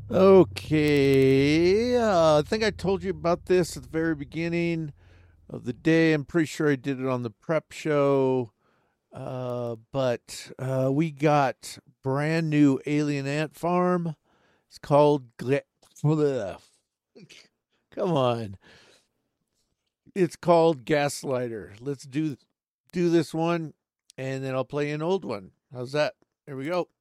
Okay. I think I told you about this at the very beginning of the day. I'm pretty sure I did it on the prep show. But we got brand new alien ant farm. It's called Bleh. Come on. It's called Gaslighter. Let's do this one and then I'll play an old one. How's that? Here we go.